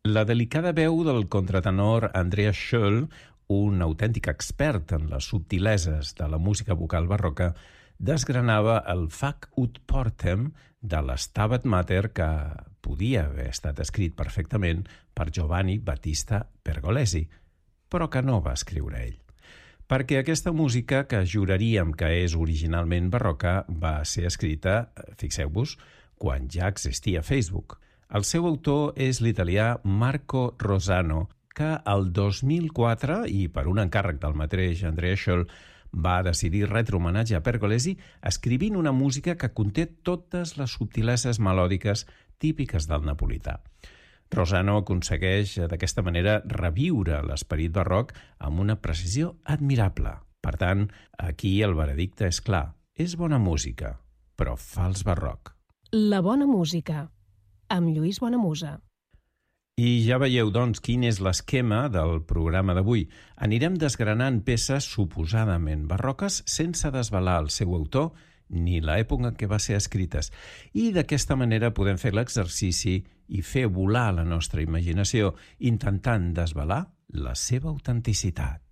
La delicada veu del contratenor Andreas Scholl, un autèntic expert en les subtileses de la música vocal barroca, desgranava el Fac ut portem de l'Stabat Mater que podia haver estat escrit perfectament per Giovanni Battista Pergolesi, però que no va escriure ell. Perquè aquesta música, que juraríem que és originalment barroca, va ser escrita, fixeu-vos, quan ja existia Facebook. El seu autor és l'italià Marco Rosano, que el 2004, i per un encàrrec del mateix Andrea Scholl, va decidir retre homenatge a Pergolesi escrivint una música que conté totes les subtileses melòdiques típiques del napolità. Rosano aconsegueix d'aquesta manera reviure l'esperit barroc amb una precisió admirable. Per tant, aquí el veredicte és clar. És bona música, però fals barroc. La bona música, amb Lluís Bonamusa. I ja veieu, doncs, quin és l'esquema del programa d'avui. Anirem desgranant peces suposadament barroques sense desvelar el seu autor ni l'època en què va ser escrites. I d'aquesta manera podem fer l'exercici i fer volar la nostra imaginació intentant desvelar la seva autenticitat.